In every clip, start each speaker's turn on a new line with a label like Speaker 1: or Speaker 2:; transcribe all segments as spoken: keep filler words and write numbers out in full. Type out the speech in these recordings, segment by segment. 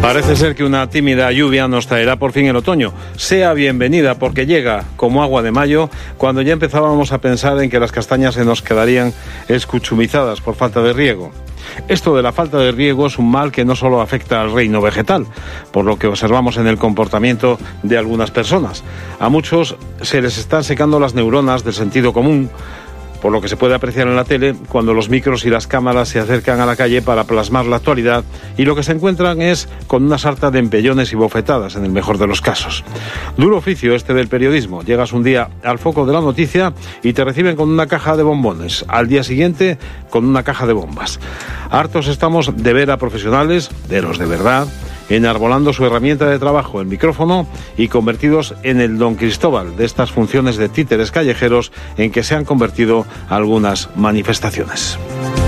Speaker 1: Parece ser que una tímida lluvia nos traerá por fin el otoño. Sea bienvenida, porque llega como agua de mayo, cuando ya empezábamos a pensar en que las castañas se nos quedarían escuchumizadas por falta de riego. Esto de la falta de riego es un mal que no solo afecta al reino vegetal, por lo que observamos en el comportamiento de algunas personas. A muchos se les están secando las neuronas del sentido común, por lo que se puede apreciar en la tele cuando los micros y las cámaras se acercan a la calle para plasmar la actualidad, y lo que se encuentran es con una sarta de empellones y bofetadas, en el mejor de los casos. Duro oficio este del periodismo. Llegas un día al foco de la noticia y te reciben con una caja de bombones, al día siguiente con una caja de bombas. Hartos estamos de ver a profesionales, de los de verdad, enarbolando su herramienta de trabajo, el micrófono, y convertidos en el Don Cristóbal de estas funciones de títeres callejeros en que se han convertido algunas manifestaciones.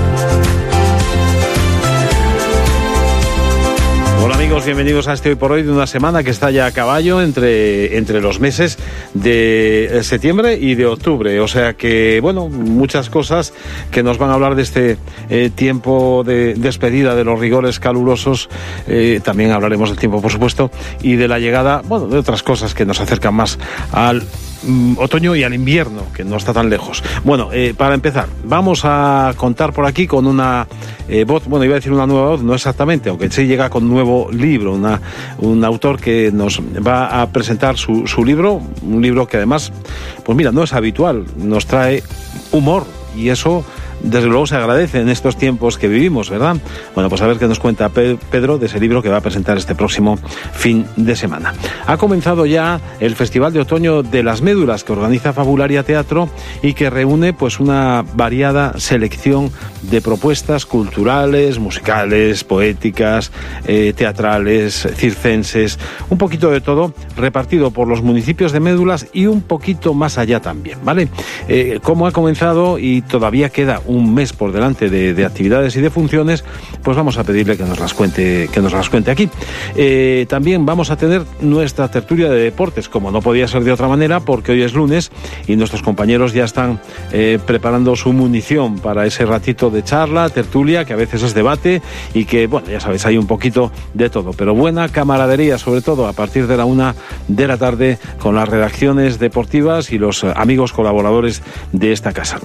Speaker 1: Hola amigos, bienvenidos a este Hoy por Hoy de una semana que está ya a caballo entre, entre los meses de septiembre y de octubre. O sea que, bueno, muchas cosas que nos van a hablar de este eh, tiempo de despedida de los rigores calurosos. Eh, también hablaremos del tiempo, por supuesto, y de la llegada, bueno, de otras cosas que nos acercan más al mm, otoño y al invierno, que no está tan lejos. Bueno, eh, para empezar, vamos a contar por aquí con una eh, voz, bueno, iba a decir una nueva voz, no exactamente, aunque sí llega con nuevo libro, una, un autor que nos va a presentar su, su libro, un libro que además, pues mira, no es habitual, nos trae humor, y eso desde luego se agradece en estos tiempos que vivimos, ¿verdad? Bueno, pues a ver qué nos cuenta Pedro de ese libro que va a presentar este próximo fin de semana. Ha comenzado ya el Festival de Otoño de las Médulas, que organiza Fabularia Teatro y que reúne pues una variada selección de propuestas culturales, musicales, poéticas, eh, teatrales, circenses, un poquito de todo, repartido por los municipios de Médulas y un poquito más allá también, ¿vale? Eh, ¿Cómo ha comenzado y todavía queda un mes por delante de, de actividades y de funciones? Pues vamos a pedirle que nos las cuente, que nos las cuente aquí. Eh, también vamos a tener nuestra tertulia de deportes, como no podía ser de otra manera, porque hoy es lunes y nuestros compañeros ya están eh, preparando su munición para ese ratito de charla, tertulia, que a veces es debate y que, bueno, ya sabéis, hay un poquito de todo, pero buena camaradería, sobre todo a partir de la una de la tarde, con las redacciones deportivas y los amigos colaboradores de esta casa.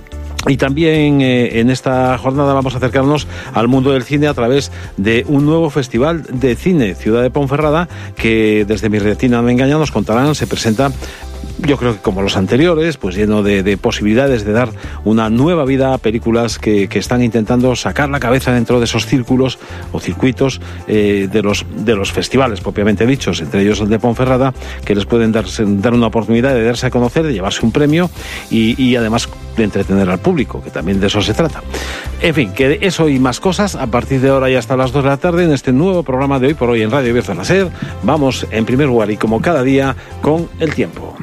Speaker 1: Y también eh, en esta jornada vamos a acercarnos al mundo del cine a través de un nuevo festival de cine, Ciudad de Ponferrada, que desde Mi Retina No Engaña nos contarán, se presenta, yo creo que como los anteriores, pues lleno de, de posibilidades de dar una nueva vida a películas que, que están intentando sacar la cabeza dentro de esos círculos o circuitos eh, de los de los festivales propiamente dichos, entre ellos el de Ponferrada, que les pueden darse, dar una oportunidad de darse a conocer, de llevarse un premio y, y además de entretener al público, que también de eso se trata. En fin, que eso y más cosas a partir de ahora y hasta las dos de la tarde en este nuevo programa de Hoy por Hoy en Radio Bierzo La Ser. Vamos en primer lugar y como cada día con el tiempo.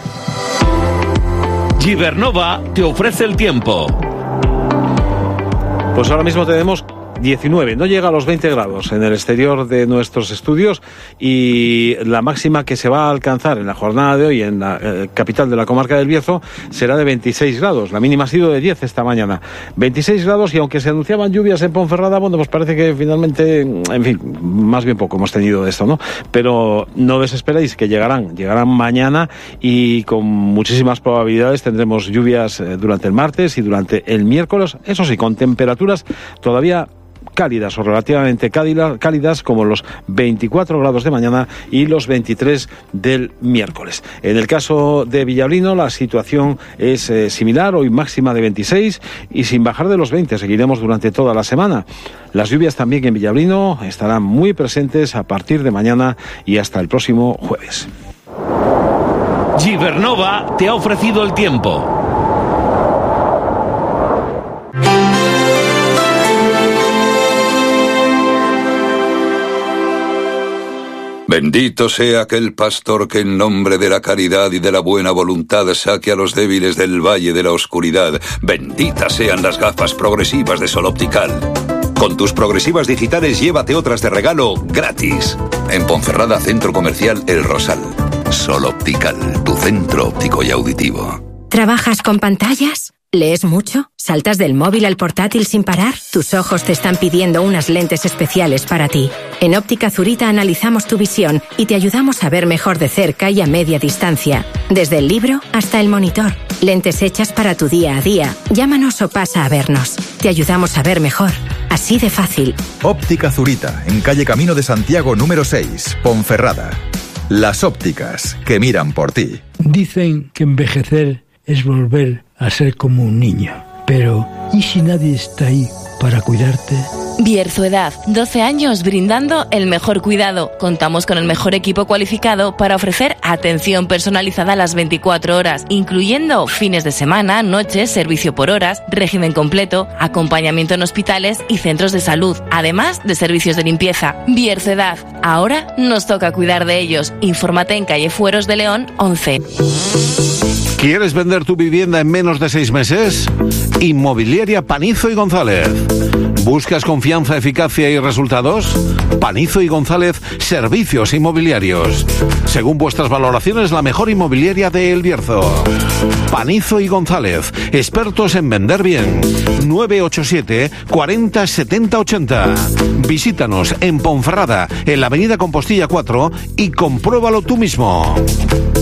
Speaker 2: Gibernova te ofrece el tiempo.
Speaker 1: Pues ahora mismo tenemos diecinueve, no llega a los veinte grados en el exterior de nuestros estudios, y la máxima que se va a alcanzar en la jornada de hoy en la eh, capital de la comarca del Bierzo será de veintiséis grados. La mínima ha sido de diez esta mañana. veintiséis grados, y aunque se anunciaban lluvias en Ponferrada, bueno, pues parece que finalmente, en fin, más bien poco hemos tenido de esto, ¿no? Pero no desesperéis, que llegarán, llegarán mañana, y con muchísimas probabilidades tendremos lluvias eh, durante el martes y durante el miércoles, eso sí, con temperaturas todavía cálidas o relativamente cálidas, como los veinticuatro grados de mañana y los veintitrés del miércoles. En el caso de Villablino la situación es eh, similar, hoy máxima de veintiséis y sin bajar de los veinte, seguiremos durante toda la semana. Las lluvias también en Villablino estarán muy presentes a partir de mañana y hasta el próximo jueves.
Speaker 2: Gibernova te ha ofrecido el tiempo.
Speaker 3: Bendito sea aquel pastor que en nombre de la caridad y de la buena voluntad saque a los débiles del valle de la oscuridad. Benditas sean las gafas progresivas de Sol Optical. Con tus progresivas digitales llévate otras de regalo gratis. En Ponferrada, Centro Comercial El Rosal. Sol Optical, tu centro óptico y auditivo.
Speaker 4: ¿Trabajas con pantallas? ¿Lees mucho? ¿Saltas del móvil al portátil sin parar? Tus ojos te están pidiendo unas lentes especiales para ti. En Óptica Zurita analizamos tu visión y te ayudamos a ver mejor de cerca y a media distancia. Desde el libro hasta el monitor. Lentes hechas para tu día a día. Llámanos o pasa a vernos. Te ayudamos a ver mejor. Así de fácil.
Speaker 5: Óptica Zurita, en calle Camino de Santiago número seis, Ponferrada. Las ópticas que miran por ti.
Speaker 6: Dicen que envejecer es volver a ser como un niño. Pero, ¿y si nadie está ahí para cuidarte?
Speaker 7: Bierzo-Edad, doce años brindando el mejor cuidado. Contamos con el mejor equipo cualificado para ofrecer atención personalizada a las veinticuatro horas, incluyendo fines de semana, noches, servicio por horas, régimen completo, acompañamiento en hospitales y centros de salud, además de servicios de limpieza. Bierzo-Edad, ahora nos toca cuidar de ellos. Infórmate en calle Fueros de León once.
Speaker 8: ¿Quieres vender tu vivienda en menos de seis meses? Inmobiliaria Panizo y González. ¿Buscas confianza, eficacia y resultados? Panizo y González, servicios inmobiliarios. Según vuestras valoraciones, la mejor inmobiliaria de El Bierzo. Panizo y González, expertos en vender bien. nueve ocho siete, cuarenta, setenta, ochenta. Visítanos en Ponferrada, en la avenida Compostilla cuatro y compruébalo tú mismo.